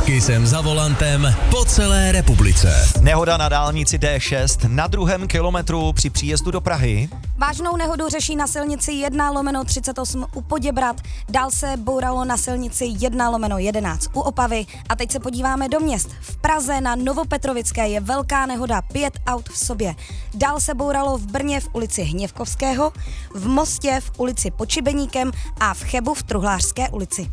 Kissem za volantem po celé republice. Nehoda na dálnici D6 na 2. kilometru při příjezdu do Prahy. Vážnou nehodu řeší na silnici 1/38 u Poděbrad, dál se bouralo na silnici 1/11 u Opavy a teď se podíváme do měst. V Praze na Novopetrovické je velká nehoda, 5 aut v sobě. Dál se bouralo v Brně v ulici Hněvkovského, v Mostě v ulici Pod Šibeníkem a v Chebu v Truhlářské ulici.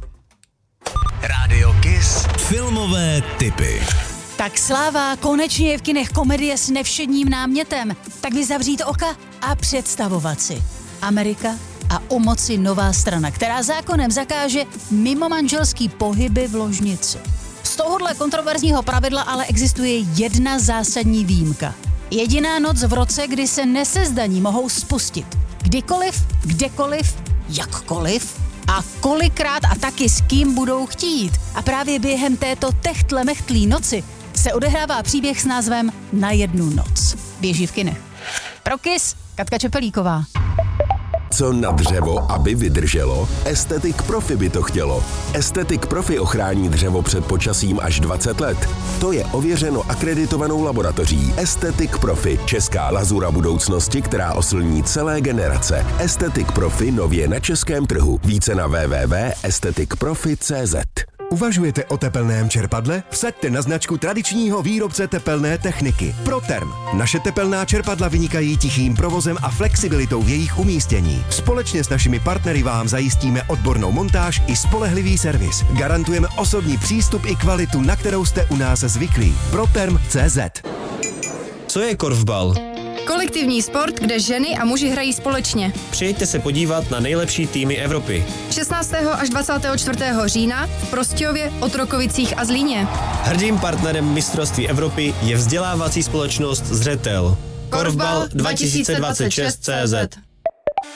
Rádio Kiss. Filmové tipy. Tak sláva, konečně je v kinech komedie s nevšedním námětem. Tak vy zavřít oka a představovat si. Amerika a u moci nová strana, která zákonem zakáže mimomanželský pohyby v ložnici. Z tohohle kontroverzního pravidla ale existuje jedna zásadní výjimka. Jediná noc v roce, kdy se nesezdaní mohou spustit. Kdykoliv, kdekoliv, jakkoliv a kolikrát a taky s kým budou chtít. A právě během této techtle-mechtlý noci se odehrává příběh s názvem Na jednu noc. Běží v kinech. Pro Kiss, Katka Čepelíková. Co na dřevo, aby vydrželo? Estetik Profi by to chtělo. Estetik Profi ochrání dřevo před počasím až 20 let. To je ověřeno akreditovanou laboratoří. Estetik Profi, česká lazura budoucnosti, která oslní celé generace. Estetik Profi nově na českém trhu. Více na www.estetikprofi.cz. Uvažujete o tepelném čerpadle? Vsaďte na značku tradičního výrobce tepelné techniky Proterm. Naše tepelná čerpadla vynikají tichým provozem a flexibilitou v jejich umístění. Společně s našimi partnery vám zajistíme odbornou montáž i spolehlivý servis. Garantujeme osobní přístup i kvalitu, na kterou jste u nás zvyklí. Proterm.cz. Co je korfbal? Kolektivní sport, kde ženy a muži hrají společně. Přijďte se podívat na nejlepší týmy Evropy. 16. až 24. října v Prostějově, Otrokovicích a Zlíně. Hrdým partnerem mistrovství Evropy je vzdělávací společnost Zřetel. Korfbal 2026.cz